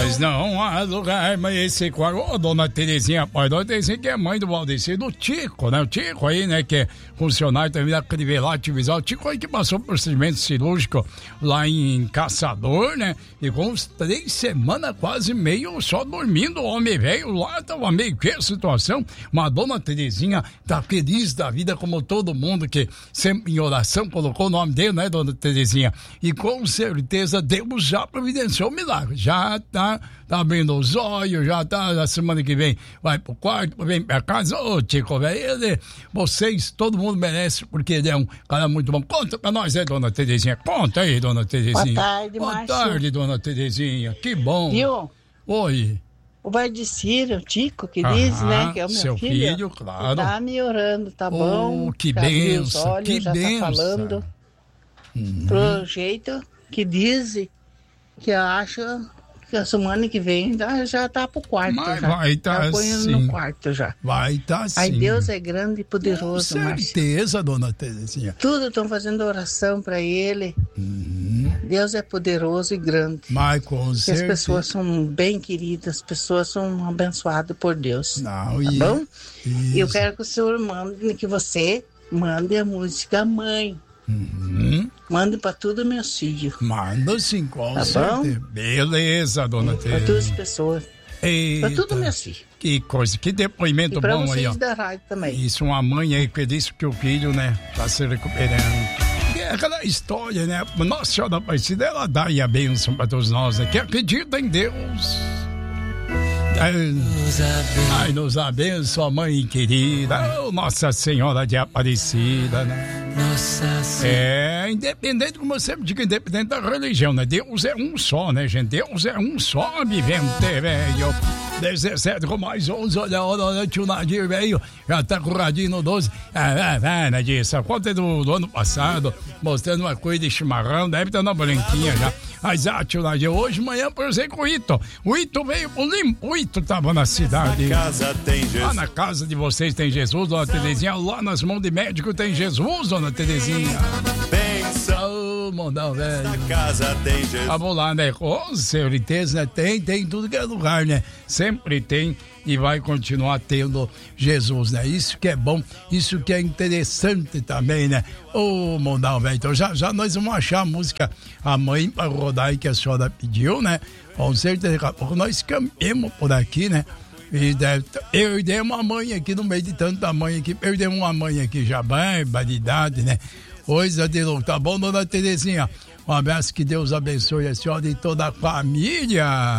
Mas não há lugar, mas esse quadro, dona Terezinha, pai, dona Terezinha que é mãe do Valdeci, do Tico, né? O Tico aí, né, que é funcionário também da Crivellati Visual. O Tico aí que passou por procedimento cirúrgico lá em Caçador, né? E com uns 3 semanas, quase meio, só dormindo, o homem velho lá, tava meio que a situação. Mas a dona Terezinha tá feliz da vida, como todo mundo que sempre em oração colocou o nome dele, né, dona Terezinha? E com certeza Deus já providenciou o milagre. Já tá abrindo os olhos, já tá, na semana que vem vai pro quarto, vem pra casa. Ô, Tico, velho, vocês, todo mundo merece, porque ele é um cara muito bom. Conta pra nós, dona Terezinha? Conta aí, dona Terezinha. Boa tarde, Márcio. Boa tarde, dona Terezinha. Que bom. Viu? Oi. O Valdecir, o Tico, que diz, né, que é o meu seu filho, claro. Tá me orando, tá bom? Que benção, que já benção. Tá falando pro jeito que diz que acha que a semana que vem já tá pro quarto. Mas já. vai tá já põe sim. no quarto já. Vai tá sim. Aí Deus é grande e poderoso, Com Márcio. certeza, dona Terezinha. Tudo estão fazendo oração pra ele. Deus é poderoso e grande. Mas com E certeza. as pessoas são bem queridas, as pessoas são abençoadas por Deus. Não, Tá bom? isso. Eu quero que o senhor que você mande a música Mãe. Mande pra todos meus filhos. Manda sim, com Tá certeza. bom? Beleza, dona Pra Terezinha. todas as pessoas. Eita, Pra todos meus filhos. que coisa, que depoimento E pra bom aí, ó. vocês da rádio também. Isso, uma mãe aí que disse que o filho, né, tá se recuperando. E é aquela história, né? Nossa Senhora Aparecida, ela dá aí a bênção pra todos nós, né? Que acreditam em Deus. Ai, nos abençoa, mãe querida. Oh, Nossa Senhora de Aparecida, né? Nossa Senhora. Independente, como eu sempre digo, independente da religião, né? Deus é um só, né, gente? Deus é um só, vivente, velho. 17 com mais 11, olha a hora, tio Nadir, velho. Já tá curradinho no 12. Nadir, essa conta é do ano passado, mostrando uma coisa de chimarrão, deve estar na branquinha já. Mas, tio Nadir, hoje, manhã, por exemplo, o Ito. O Ito veio pro limpo, o Ito tava na cidade. Lá na casa de vocês tem Jesus, dona Terezinha. Lá nas mãos de médico tem Jesus, dona Terezinha. Ô, mondão, velho. Na casa tem Jesus. Vamos lá, né? Com certeza, né? Tem em tudo que é lugar, né? Sempre tem e vai continuar tendo Jesus, né? Isso que é bom, isso que é interessante também, né? Ô, mondão, velho. Então já nós vamos achar a música A Mãe pra rodar aí que a senhora pediu, né? Com certeza, daqui a pouco nós caminhamos por aqui, né? E perdemos uma mãe aqui no meio de tanta mãe aqui. Perdemos uma mãe aqui já, barbaridade, né? Coisa de louco. Tá bom, dona Terezinha? Um abraço, que Deus abençoe a senhora e toda a família.